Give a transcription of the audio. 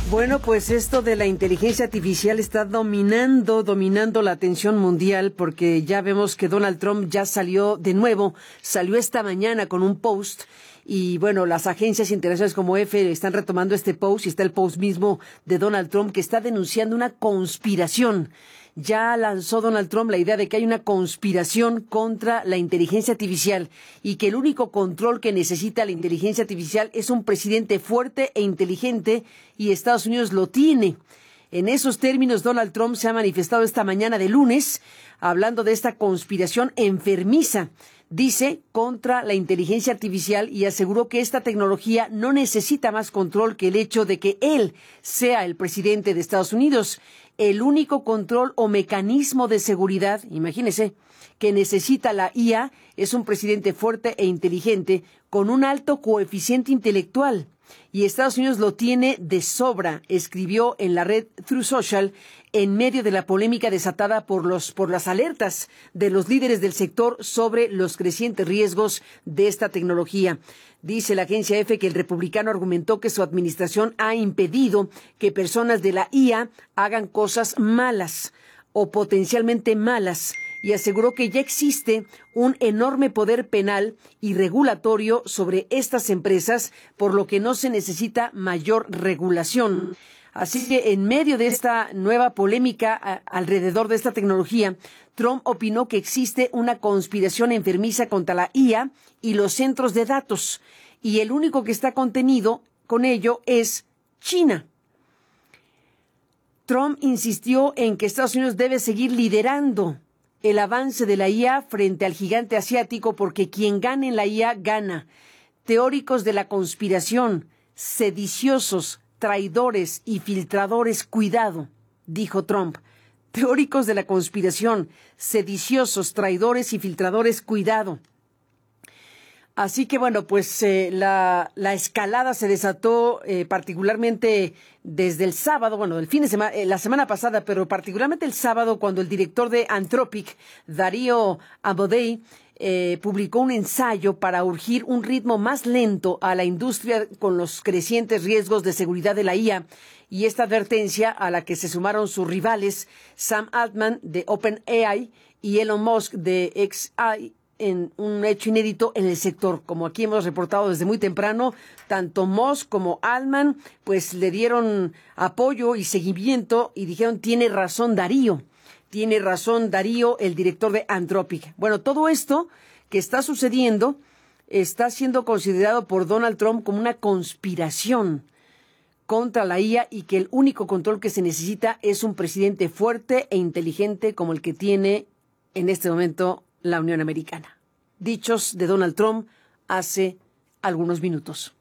Bueno, pues esto de la inteligencia artificial está dominando la atención mundial, porque ya vemos que Donald Trump ya salió esta mañana con un post. Y bueno, las agencias internacionales como EFE están retomando este post, y está el post mismo de Donald Trump que está denunciando una conspiración. Ya lanzó Donald Trump la idea de que hay una conspiración contra la inteligencia artificial y que el único control que necesita la inteligencia artificial es un presidente fuerte e inteligente, y Estados Unidos lo tiene. En esos términos, Donald Trump se ha manifestado esta mañana de lunes, hablando de esta conspiración enfermiza, dice, contra la inteligencia artificial, y aseguró que esta tecnología no necesita más control que el hecho de que él sea el presidente de Estados Unidos. El único control o mecanismo de seguridad, imagínese, que necesita la IA es un presidente fuerte e inteligente con un alto coeficiente intelectual. Y Estados Unidos lo tiene de sobra, escribió en la red Truth Social, en medio de la polémica desatada por las alertas de los líderes del sector sobre los crecientes riesgos de esta tecnología. Dice la agencia EFE que el republicano argumentó que su administración ha impedido que personas de la IA hagan cosas malas o potencialmente malas, y aseguró que ya existe un enorme poder penal y regulatorio sobre estas empresas, por lo que no se necesita mayor regulación. Así que en medio de esta nueva polémica alrededor de esta tecnología, Trump opinó que existe una conspiración enfermiza contra la IA y los centros de datos, y el único que está contenido con ello es China. Trump insistió en que Estados Unidos debe seguir liderando el avance de la IA frente al gigante asiático, porque quien gane en la IA gana. Teóricos de la conspiración, sediciosos, traidores y filtradores, cuidado, dijo Trump. Teóricos de la conspiración, sediciosos, traidores y filtradores, cuidado. Así que bueno, pues la escalada se desató particularmente desde el sábado, bueno, el fin de semana, la semana pasada, pero particularmente el sábado, cuando el director de Anthropic, Darío Amodei, publicó un ensayo para urgir un ritmo más lento a la industria con los crecientes riesgos de seguridad de la IA, y esta advertencia a la que se sumaron sus rivales Sam Altman de OpenAI y Elon Musk de xAI, en un hecho inédito en el sector. Como aquí hemos reportado desde muy temprano, tanto Musk como Altman pues le dieron apoyo y seguimiento y dijeron: tiene razón Darío, el director de Anthropic. Bueno, todo esto que está sucediendo está siendo considerado por Donald Trump como una conspiración contra la IA, y que el único control que se necesita es un presidente fuerte e inteligente como el que tiene en este momento la Unión Americana. Dichos de Donald Trump hace algunos minutos.